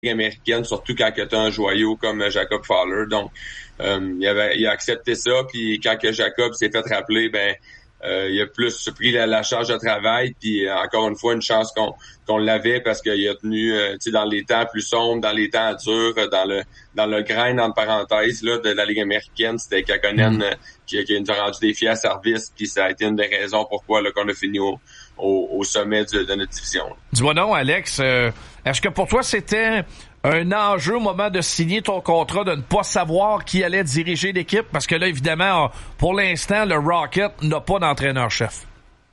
américaine, surtout quand tu as un joyau comme Jacob Fowler. Donc, il a accepté ça, puis quand que Jacob s'est fait rappeler, il a plus pris la charge de travail, puis encore une fois, une chance qu'on l'avait parce qu'il a tenu dans les temps plus sombres, dans les temps durs, dans le grind, entre parenthèses, là, de la Ligue américaine. C'était Kakkonen qui nous a rendu des fiers services, puis ça a été une des raisons pourquoi là, qu'on a fini au sommet de notre division. Dis-moi non, Alex, est-ce que pour toi c'était un enjeu au moment de signer ton contrat de ne pas savoir qui allait diriger l'équipe? Parce que là, évidemment, pour l'instant, le Rocket n'a pas d'entraîneur-chef.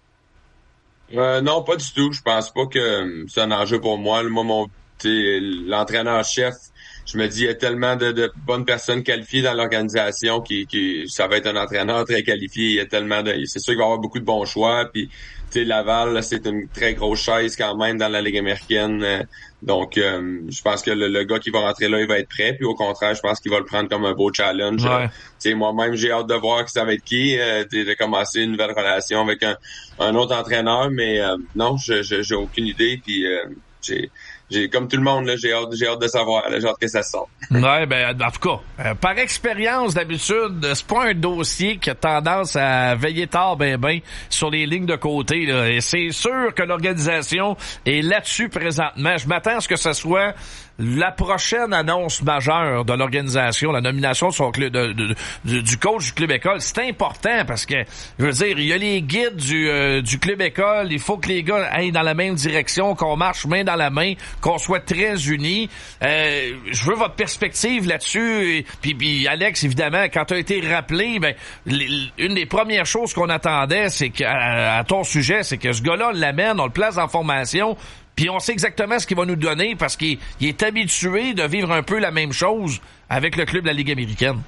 Non, pas du tout. Je pense pas que c'est un enjeu pour moi. Moi, l'entraîneur-chef, je me dis, il y a tellement de bonnes personnes qualifiées dans l'organisation qui ça va être un entraîneur très qualifié. Il y a tellement c'est sûr qu'il va y avoir beaucoup de bons choix. Puis, Laval, là, c'est une très grosse chaise quand même dans la Ligue américaine. Donc, je pense que le gars qui va rentrer là, il va être prêt. Puis au contraire, je pense qu'il va le prendre comme un beau challenge. Ouais. Moi-même, j'ai hâte de voir que ça va être qui. De commencer une nouvelle relation avec un autre entraîneur. Mais non, j'ai aucune idée. Puis j'ai comme tout le monde, là, j'ai hâte de savoir, là, j'ai hâte que ça sorte. Ouais, en tout cas, par expérience, d'habitude, c'est pas un dossier qui a tendance à veiller tard sur les lignes de côté, là. Et c'est sûr que l'organisation est là-dessus présentement. Je m'attends à ce que ce soit la prochaine annonce majeure de l'organisation, la nomination de son club, du coach du club école. C'est important parce que, je veux dire, il y a les guides du club école. Il faut que les gars aillent dans la même direction, qu'on marche main dans la main, qu'on soit très unis. Je veux votre perspective là-dessus. Puis Alex, évidemment, quand tu as été rappelé, une des premières choses qu'on attendait, c'est à ton sujet, c'est que ce gars-là, on l'amène, on le place en formation. Puis on sait exactement ce qu'il va nous donner parce qu'il est habitué de vivre un peu la même chose avec le club de la Ligue américaine.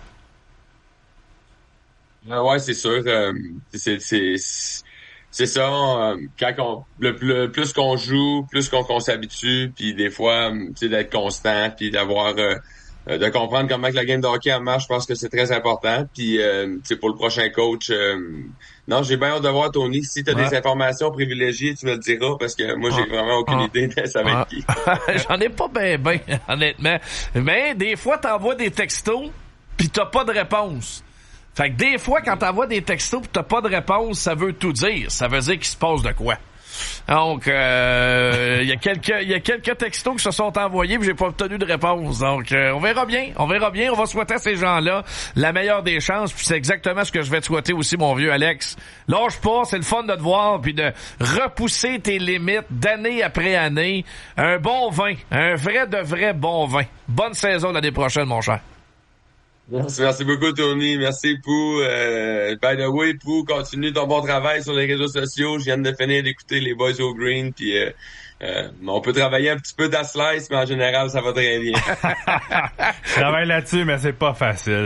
Ouais, c'est sûr. C'est ça. Quand le plus qu'on joue, plus qu'on s'habitue, puis des fois, d'être constant, puis d'avoir de comprendre comment que la game de hockey marche, je pense que c'est très important. Puis pour le prochain coach, non, j'ai bien hâte de voir, Tony. Si tu as des informations privilégiées, tu me le diras, parce que moi, j'ai vraiment aucune idée de ça va être qui. J'en ai pas ben, honnêtement. Mais des fois, t'envoies des textos, pis t'as pas de réponse. Fait que des fois, quand t'envoies des textos pis t'as pas de réponse, ça veut tout dire. Ça veut dire qu'il se passe de quoi. Donc, il y a quelques textos qui se sont envoyés puis j'ai pas obtenu de réponse. Donc, on verra bien. On va souhaiter à ces gens-là la meilleure des chances. Puis c'est exactement ce que je vais te souhaiter aussi, mon vieux Alex. Lâche pas, c'est le fun de te voir puis de repousser tes limites d'année après année. Un bon vin, un vrai de vrai bon vin. Bonne saison l'année prochaine, mon cher. Merci beaucoup, Tony. Merci, Pou. By the way, Pou, continue ton bon travail sur les réseaux sociaux. Je viens de finir d'écouter les Boys au Green, puis on peut travailler un petit peu dans Slice, mais en général, ça va très bien. Je travaille là-dessus, mais c'est pas facile.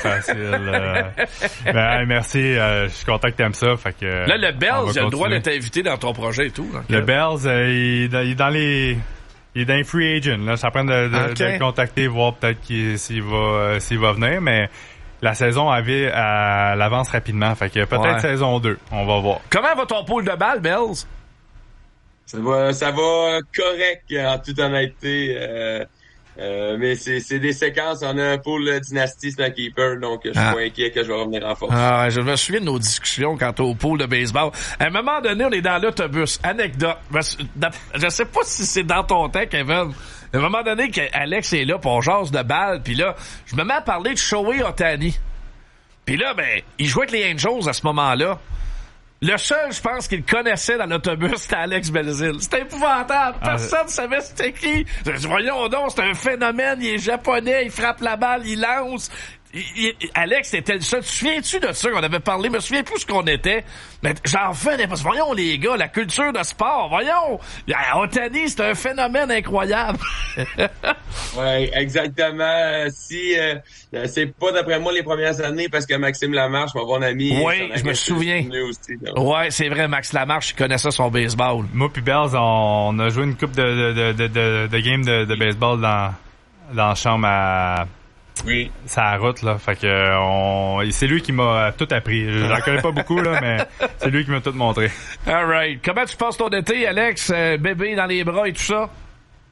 Merci. Je suis content que t'aimes ça. Fait que, là, le Bells, il a le droit d'être invité dans ton projet et tout. Donc, le Bells, il est dans les... Il est dans les free agent, là. Ça prend de le contacter, voir peut-être s'il va venir, mais la saison avait à l'avance rapidement. Fait que peut-être saison 2. On va voir. Comment va ton pool de balles, Bells? Ça va correct, en toute honnêteté. Mais c'est des séquences. On a un pool dynastie, c'est un keeper, donc je suis pas inquiet que je vais revenir en force. Je me souviens de nos discussions quant au pool de baseball. À un moment donné, on est dans l'autobus. Anecdote. Je sais pas si c'est dans ton temps, Kevin. À un moment donné, Alex est là, pis on jase de balles, puis là, je me mets à parler de Shohei Ohtani. Puis là, il jouait avec les Angels à ce moment-là. Le seul, je pense, qu'il connaissait dans l'autobus, c'était Alex Belzile. C'était épouvantable. Personne ne savait c'était qui. Voyons donc, c'est un phénomène. Il est japonais, il frappe la balle, il lance. Alex était le seul. Tu te souviens-tu de ça qu'on avait parlé? Je me souviens plus ce qu'on était. Mais j'en revenais pas. Voyons, les gars, la culture de sport. Voyons. Ohtani, c'est un phénomène incroyable. Ouais, exactement. Si c'est pas d'après moi les premières années, parce que Maxime Lamarche, mon bon ami. Oui, je me souviens. Aussi, ouais, c'est vrai, Max Lamarche, il connaissait son baseball. Moi puis Bells, on a joué une coupe de games de baseball dans la chambre à... Oui. C'est la route, là. Fait que c'est lui qui m'a tout appris. J'en connais pas beaucoup, là, mais c'est lui qui m'a tout montré. All right. Comment tu passes ton été, Alex? Bébé dans les bras et tout ça?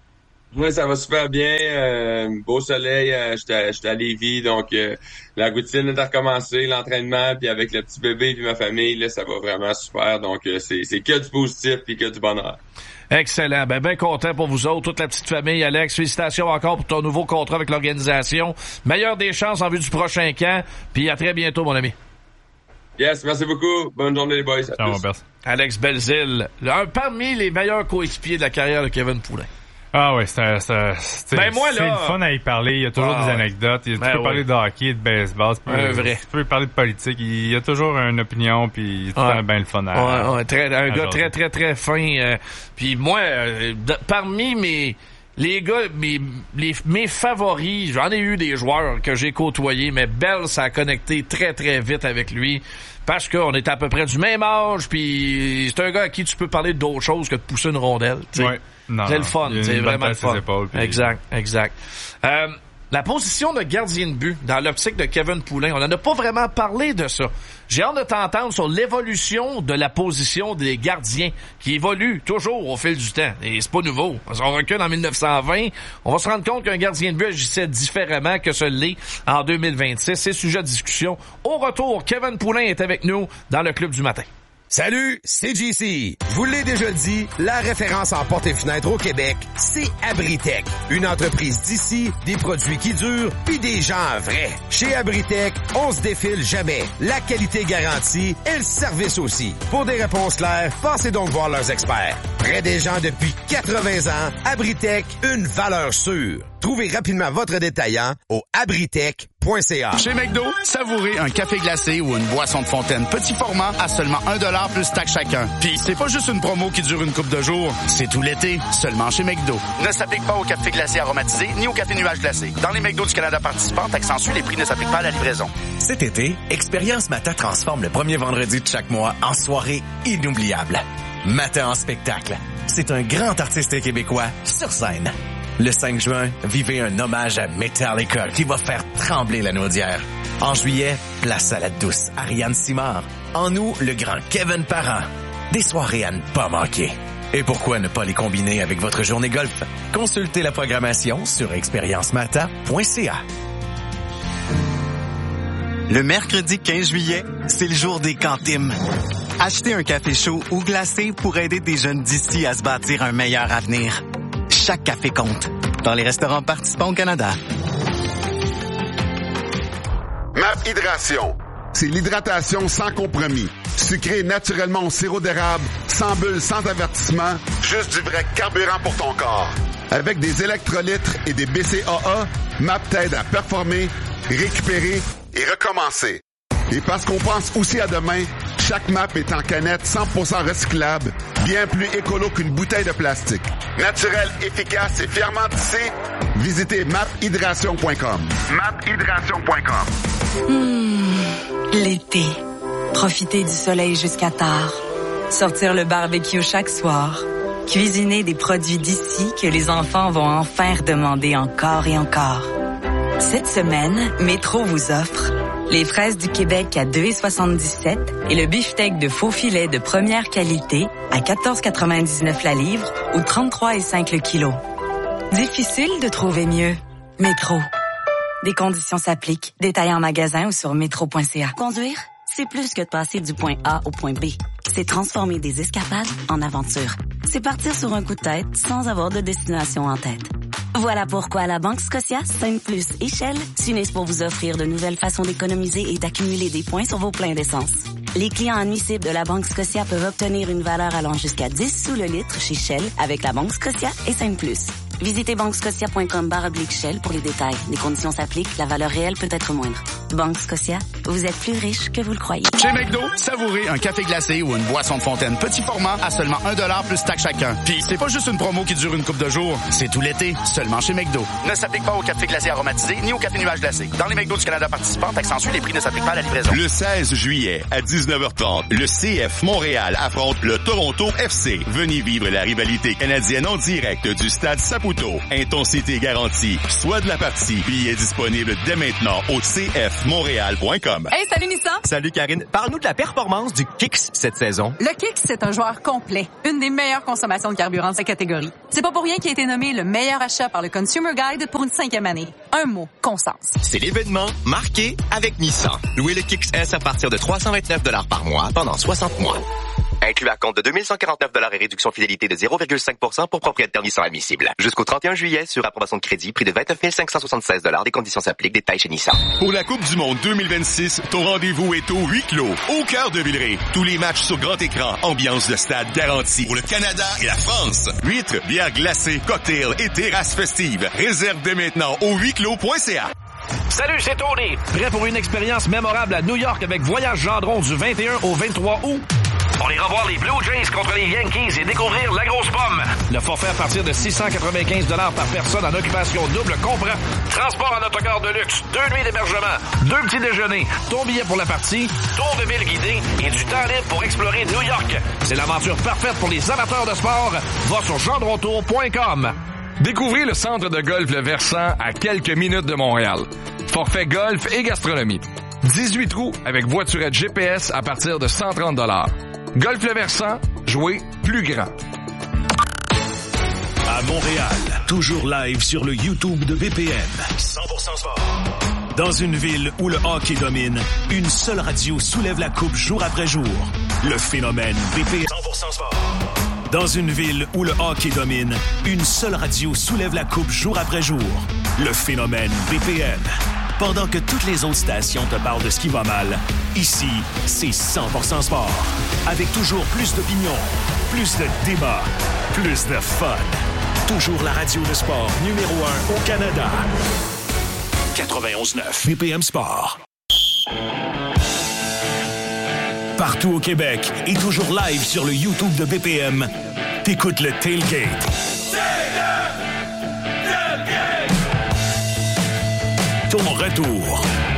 Oui, ça va super bien. Beau soleil, j'étais à Lévis, donc la routine est à recommencer, l'entraînement, puis avec le petit bébé puis ma famille, là, ça va vraiment super. Donc c'est que du positif puis que du bonheur. Excellent. Ben content pour vous autres, toute la petite famille. Alex, félicitations encore pour ton nouveau contrat avec l'organisation. Meilleure des chances en vue du prochain camp, puis à très bientôt, mon ami. Yes, merci beaucoup. Bonne journée, les boys. Alex Belzile, parmi les meilleurs coéquipiers de la carrière de Kevin Poulin. Ah ouais, c'est le fun à y parler. Il y a toujours des anecdotes. Tu peux parler de hockey, de baseball. Tu peux parler de politique. Il y a toujours une opinion, puis c'est bien le fun à un gars très, très, très fin. Puis moi, parmi les gars, mes favoris, j'en ai eu des joueurs que j'ai côtoyés, mais Bell, ça a connecté très, très vite avec lui. Parce qu'on est à peu près du même âge, puis c'est un gars à qui tu peux parler d'autre chose que de pousser une rondelle. Ouais. C'est le fun, c'est vraiment le fun. Épaules, puis... Exact. La position de gardien de but dans l'optique de Kevin Poulin, on n'en a pas vraiment parlé de ça. J'ai hâte de t'entendre sur l'évolution de la position des gardiens qui évolue toujours au fil du temps. Et c'est pas nouveau. Si on recule en 1920, on va se rendre compte qu'un gardien de but agissait différemment que ce l'est en 2026. C'est sujet de discussion. Au retour, Kevin Poulin est avec nous dans le Club du matin. Salut, c'est JC. Je vous l'ai déjà dit, la référence en portes et fenêtres au Québec, c'est Abritech. Une entreprise d'ici, des produits qui durent, puis des gens vrais. Chez Abritech, on se défile jamais. La qualité garantie et le service aussi. Pour des réponses claires, passez donc voir leurs experts. Près des gens depuis 80 ans, Abritech, une valeur sûre. Trouvez rapidement votre détaillant au abritech.ca. Chez McDo, savourez un café glacé ou une boisson de fontaine petit format à seulement 1$ plus taxe chacun. Puis c'est pas juste une promo qui dure une couple de jours, c'est tout l'été, seulement chez McDo. Ne s'applique pas au café glacé aromatisé ni au café nuage glacé. Dans les McDo du Canada participants, accentue, les prix ne s'appliquent pas à la livraison. Cet été, Expérience Mata transforme le premier vendredi de chaque mois en soirée inoubliable. Mata en spectacle. C'est un grand artiste québécois sur scène. Le 5 juin, vivez un hommage à Metallica qui va faire trembler la Naudière. En juillet, place à la douce Ariane Simard. En août, le grand Kevin Parent. Des soirées à ne pas manquer. Et pourquoi ne pas les combiner avec votre journée golf? Consultez la programmation sur expériencemata.ca. Le mercredi 15 juillet, c'est le jour des cantines. Achetez un café chaud ou glacé pour aider des jeunes d'ici à se bâtir un meilleur avenir. Chaque café compte. Dans les restaurants participants au Canada. MAP Hydration. C'est l'hydratation sans compromis. Sucré naturellement au sirop d'érable, sans bulles, sans avertissement, juste du vrai carburant pour ton corps. Avec des électrolytes et des BCAA, MAP t'aide à performer, récupérer et recommencer. Et parce qu'on pense aussi à demain, chaque map est en canette 100% recyclable, bien plus écolo qu'une bouteille de plastique. Naturel, efficace et fièrement tissé, visitez maphydration.com. Maphydration.com. L'été. Profiter du soleil jusqu'à tard. Sortir le barbecue chaque soir. Cuisiner des produits d'ici que les enfants vont enfin redemander encore et encore. Cette semaine, Métro vous offre les fraises du Québec à 2,77 et le beefsteak de faux filet de première qualité à 14,99 la livre ou 33,5 le kilo. Difficile de trouver mieux. Métro. Des conditions s'appliquent. Détails en magasin ou sur métro.ca. Conduire, c'est plus que de passer du point A au point B. C'est transformer des escapades en aventures. C'est partir sur un coup de tête sans avoir de destination en tête. Voilà pourquoi la Banque Scotia, Sainte-Plus et Shell s'unissent pour vous offrir de nouvelles façons d'économiser et d'accumuler des points sur vos pleins d'essence. Les clients admissibles de la Banque Scotia peuvent obtenir une valeur allant jusqu'à 10 sous le litre chez Shell avec la Banque Scotia et Sainte-Plus. Visitez banquescotia.com/Shell pour les détails. Les conditions s'appliquent, la valeur réelle peut être moindre. Banque Scotia, vous êtes plus riche que vous le croyez. Chez McDo, savourez un café glacé ou une boisson de fontaine petit format à seulement 1$ plus taxe chacun. Puis c'est pas juste une promo qui dure une couple de jours, c'est tout l'été, seulement chez McDo. Ne s'applique pas au café glacé aromatisé ni au café nuage glacé. Dans les McDo du Canada participants, accentue, les prix ne s'appliquent pas à la livraison. Le 16 juillet à 19h30, le CF Montréal affronte le Toronto FC. Venez vivre la rivalité canadienne en direct du stade Saputo. Intensité garantie. Soit de la partie. Billets disponibles dès maintenant au CF cfmontréal.com. Hey, salut Nissan! Salut Karine. Parle-nous de la performance du Kicks cette saison. Le Kicks, c'est un joueur complet. Une des meilleures consommations de carburant de sa catégorie. C'est pas pour rien qu'il a été nommé le meilleur achat par le Consumer Guide pour une 5e année. Un mot, conscience. C'est l'événement marqué avec Nissan. Louez le Kicks S à partir de 329 $ par mois pendant 60 mois. Inclus à compte de 2149 $ et réduction fidélité de 0,5% pour propriétaire Nissan admissible. Jusqu'au 31 juillet, sur approbation de crédit, prix de 29 576 $. Des conditions s'appliquent. Détails chez Nissan. Pour la Coupe du Monde 2026, ton rendez-vous est au huis clos, au cœur de Villeray. Tous les matchs sur grand écran, ambiance de stade garantie. Pour le Canada et la France, huîtres, bières glacées, cocktails et terrasses festives. Réserve dès maintenant au huisclos.ca. Salut, c'est Tony. Prêt pour une expérience mémorable à New York avec Voyage Gendron du 21 au 23 août? On ira voir les Blue Jays contre les Yankees et découvrir la grosse pomme. Le forfait à partir de 695 $ par personne en occupation double comprend transport en autocar de luxe, 2 nuits d'hébergement, 2 petits déjeuners, ton billet pour la partie, tour de ville guidé et du temps libre pour explorer New York. C'est l'aventure parfaite pour les amateurs de sport. Va sur gendrontour.com. Découvrez le centre de golf Le Versant à quelques minutes de Montréal. Forfait golf et gastronomie. 18 trous avec voiturette GPS à partir de 130 $. Golf Le Versant, jouer plus grand. À Montréal, toujours live sur le YouTube de BPM. 100% sport. Dans une ville où le hockey domine, une seule radio soulève la coupe jour après jour. Le phénomène BPM. 100% sport. Dans une ville où le hockey domine, une seule radio soulève la coupe jour après jour. Le phénomène BPM. Pendant que toutes les autres stations te parlent de ce qui va mal, ici, c'est 100% sport. Avec toujours plus d'opinions, plus de débats, plus de fun. Toujours la radio de sport numéro 1 au Canada. 91.9 BPM Sport. Partout au Québec et toujours live sur le YouTube de BPM, t'écoutes le Tailgate. Ton retour